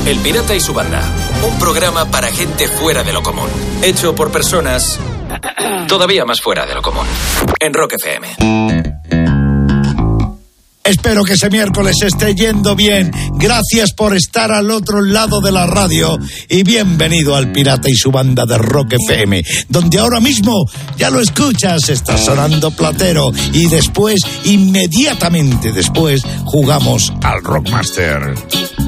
El Pirata y su banda. Un programa para gente fuera de lo común. Hecho por personas todavía más fuera de lo común. En Rock FM. Espero que ese miércoles esté yendo bien. Gracias por estar al otro lado de la radio y bienvenido al Pirata y su banda de Rock FM, donde ahora mismo, ya lo escuchas, está sonando Platero y después, inmediatamente después, jugamos al Rockmaster.